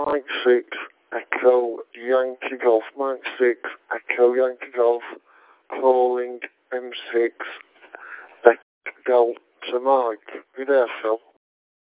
Mike 6, Echo Yankee Golf. Mike 6, Echo Yankee Golf, calling M6, Delta Mike. You there, Phil?